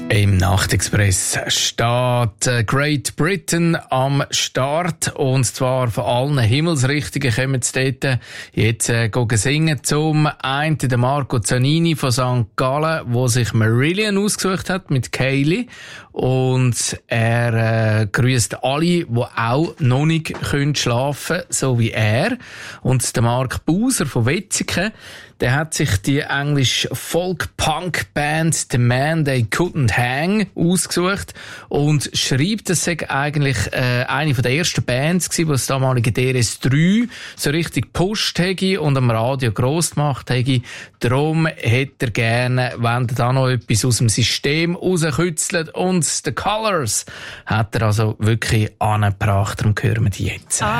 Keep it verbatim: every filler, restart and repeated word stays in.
Im Nachtexpress steht Great Britain am Start. Und zwar von allen Himmelsrichtungen kommen sie dort jetzt äh, singen. Zum einen der Marco Zanini von Sankt Gallen, der sich Marillion ausgesucht hat mit Kaylee. Und er äh, grüßt alle, die auch noch nicht können schlafen können, so wie er. Und der Mark Buser von Wetzikon, der hat sich die englische Folk-Punk-Band The Man They Couldn't Hang ausgesucht und schreibt, das sei eigentlich äh, eine von der ersten Bands gewesen, die das damalige D R S drei so richtig gepusht hätte und am Radio gross gemacht hätte. Darum hätte er gerne, wenn er da noch etwas aus dem System rauskützelt, und The Colours hat er also wirklich angebracht. Darum hören wir die jetzt.